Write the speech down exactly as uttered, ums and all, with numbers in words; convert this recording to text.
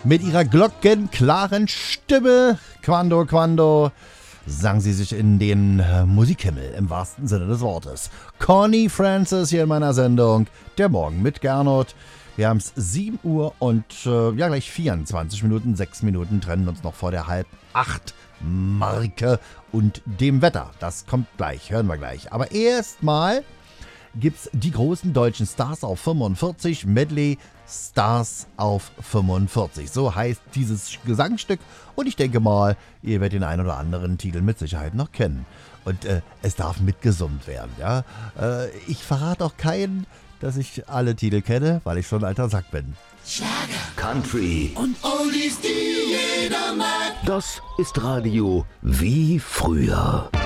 Mit ihrer glockenklaren Stimme, Quando, Quando, sang sie sich in den äh, Musikhimmel im wahrsten Sinne des Wortes. Connie Francis hier in meiner Sendung, der Morgen mit Gernot. Wir haben es sieben Uhr und äh, ja gleich vierundzwanzig Minuten, sechs Minuten trennen uns noch vor der halb acht Marke und dem Wetter. Das kommt gleich, hören wir gleich. Aber erstmal gibt's die großen deutschen Stars auf fünfundvierzig, Medley Stars auf fünfundvierzig. So heißt dieses Gesangstück und ich denke mal, ihr werdet den einen oder anderen Titel mit Sicherheit noch kennen. Und äh, es darf mitgesummt werden, ja. Äh, ich verrate auch keinen, dass ich alle Titel kenne, weil ich schon ein alter Sack bin. Schlager, Country und Oldies, die jeder mag. Das ist Radio wie früher.